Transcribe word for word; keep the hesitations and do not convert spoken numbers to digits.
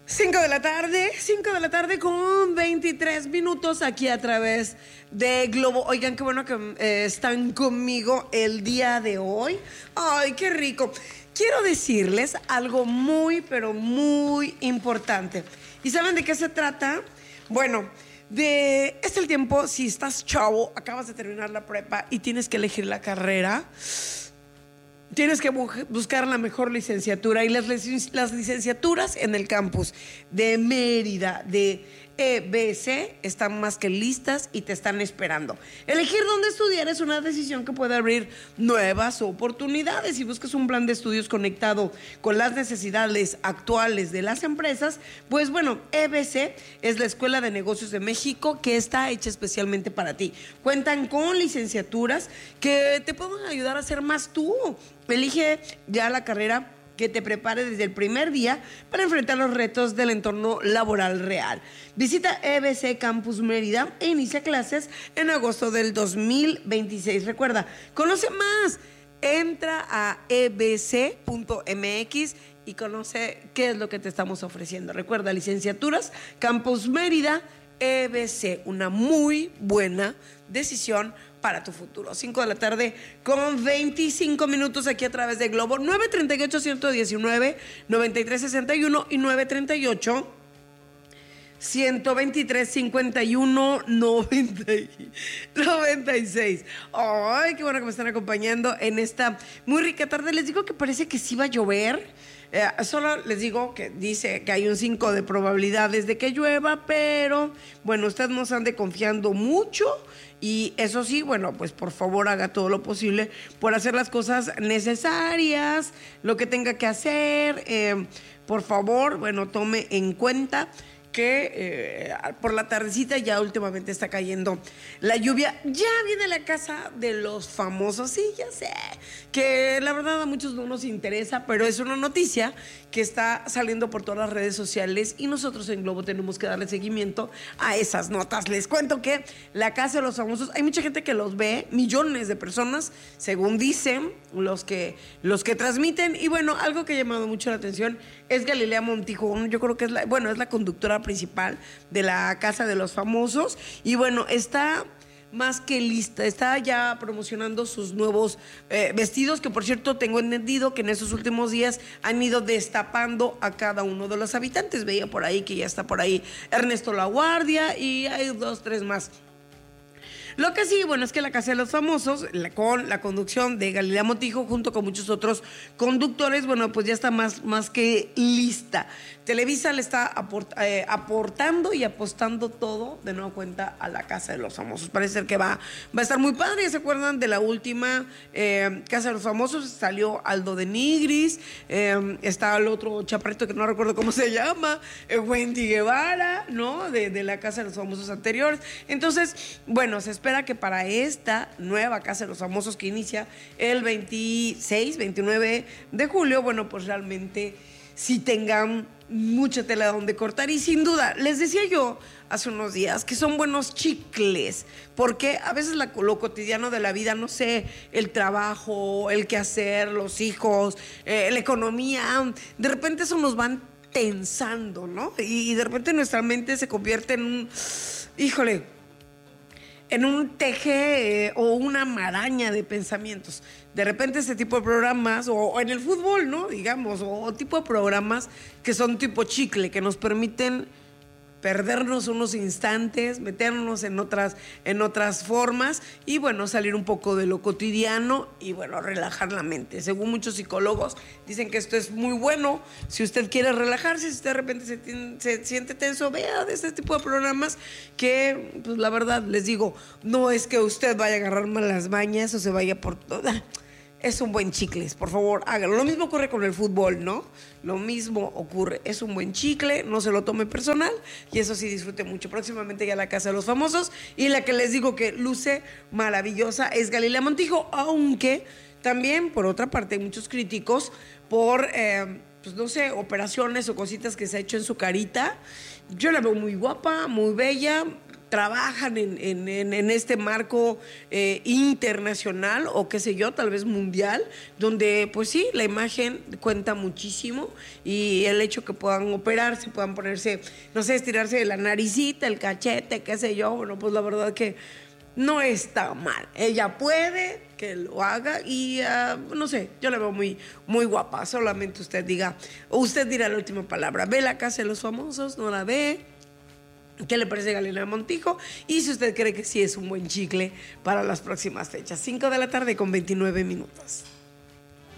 Cinco de la tarde, cinco de la tarde con veintitrés minutos aquí a través de Globo. Oigan, qué bueno que eh, están conmigo el día de hoy. Ay, qué rico. Quiero decirles algo muy, pero muy importante. ¿Y saben de qué se trata? Bueno, de es el tiempo, si estás chavo, acabas de terminar la prepa y tienes que elegir la carrera. Tienes que bu- buscar la mejor licenciatura y las, las licenciaturas en el campus de Mérida, de E B C, están más que listas y te están esperando. Elegir dónde estudiar es una decisión que puede abrir nuevas oportunidades. Si buscas un plan de estudios conectado con las necesidades actuales de las empresas, pues bueno, E B C es la Escuela de Negocios de México que está hecha especialmente para ti. Cuentan con licenciaturas que te pueden ayudar a ser más tú. Elige ya la carrera que te prepare desde el primer día para enfrentar los retos del entorno laboral real. Visita E B C Campus Mérida e inicia clases en agosto del dos mil veintiséis. Recuerda, conoce más. Entra a e b c punto m x y conoce qué es lo que te estamos ofreciendo. Recuerda, licenciaturas, Campus Mérida, E B C, una muy buena decisión para tu futuro. cinco de la tarde con veinticinco minutos aquí a través de Globo. nueve treinta y ocho, ciento diecinueve, noventa y tres sesenta y uno y nueve treinta y ocho, ciento veintitrés, cincuenta y uno, noventa y seis. Ay, qué bueno que me están acompañando en esta muy rica tarde. Les digo que parece que sí va a llover. Eh, solo les digo que dice que hay un cinco de probabilidades de que llueva, pero bueno, ustedes nos ande confiando mucho. Y eso sí, bueno, pues por favor haga todo lo posible por hacer las cosas necesarias, lo que tenga que hacer. Eh, por favor, bueno, tome en cuenta que eh, por la tardecita ya últimamente está cayendo la lluvia. Ya viene la casa de los famosos, sí, ya sé, que la verdad a muchos no nos interesa, pero es una noticia que está saliendo por todas las redes sociales y nosotros en Globo tenemos que darle seguimiento a esas notas. Les cuento que la casa de los famosos, hay mucha gente que los ve, millones de personas, según dicen los que, los que transmiten. Y bueno, algo que ha llamado mucho la atención es Galilea Montijo. Yo creo que es la, bueno, es la conductora principal de la Casa de los Famosos y bueno, está más que lista, está ya promocionando sus nuevos eh, vestidos, que por cierto tengo entendido que en esos últimos días han ido destapando a cada uno de los habitantes. Veía por ahí que ya está por ahí Ernesto La Guardia y hay dos, tres más. Lo que sí, bueno, es que la Casa de los Famosos, la, con la conducción de Galilea Montijo, junto con muchos otros conductores, bueno, pues ya está más, más que lista. Televisa le está aport, eh, aportando y apostando todo de nueva cuenta a la Casa de los Famosos. Parece ser que va, va a estar muy padre. ¿Se acuerdan de la última eh, Casa de los Famosos? Salió Aldo de Nigris, eh, está el otro chaparrito que no recuerdo cómo se llama, eh, Wendy Guevara, ¿no? De, de la Casa de los Famosos anteriores. Entonces, bueno, se espera que para esta nueva Casa de los Famosos que inicia el veintiséis, veintinueve de julio, bueno, pues realmente sí tengan mucha tela donde cortar. Y sin duda, les decía yo hace unos días que son buenos chicles, porque a veces la, lo cotidiano de la vida, no sé, el trabajo, el quehacer, los hijos, eh, la economía, de repente eso nos van tensando, ¿no? Y, y de repente nuestra mente se convierte en un, híjole, en un teje eh, o una maraña de pensamientos. De repente este tipo de programas, o, o en el fútbol, ¿no? Digamos, o, o tipo de programas que son tipo chicle, que nos permiten perdernos unos instantes, meternos en otras, en otras formas y bueno, salir un poco de lo cotidiano y bueno, relajar la mente. Según muchos psicólogos dicen que esto es muy bueno. Si usted quiere relajarse, si usted de repente se, tiene, se siente tenso, vea de este tipo de programas que, pues la verdad, les digo, no es que usted vaya a agarrar malas mañas o se vaya por toda. Es un buen chicle, por favor, hágalo. Lo mismo ocurre con el fútbol, ¿no? Lo mismo ocurre, es un buen chicle, no se lo tome personal y eso sí, disfrute mucho. Próximamente ya la Casa de los Famosos y la que les digo que luce maravillosa es Galilea Montijo, aunque también, por otra parte, hay muchos críticos por, eh, pues no sé, operaciones o cositas que se ha hecho en su carita. Yo la veo muy guapa, muy bella. trabajan en, en, en, en este marco eh, internacional o qué sé yo, tal vez mundial, donde pues sí, la imagen cuenta muchísimo y el hecho que puedan operarse, puedan ponerse, no sé, estirarse de la naricita, el cachete, qué sé yo, bueno, pues la verdad que no está mal. Ella puede que lo haga y uh, no sé, yo la veo muy, muy guapa. Solamente usted diga, usted dirá la última palabra. ¿Ve La Casa de los Famosos? ¿No la ve? ¿Qué le parece Galina Montijo? Y si usted cree que sí es un buen chicle para las próximas fechas. cinco de la tarde con veintinueve minutos.